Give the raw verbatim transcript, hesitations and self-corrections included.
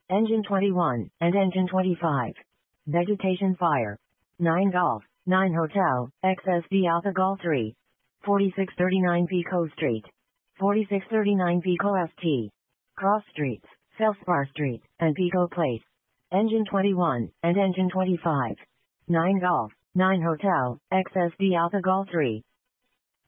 Engine twenty-one, and Engine twenty-five. Vegetation Fire. nine Golf, nine Hotel, X S D Alpha Golf three. forty-six thirty-nine Pico Street. forty-six thirty-nine Pico S T. Cross Streets, Felspar Street, and Pico Place. Engine twenty-one, and Engine twenty-five. nine Golf, nine Hotel, X S D Alpha Golf three.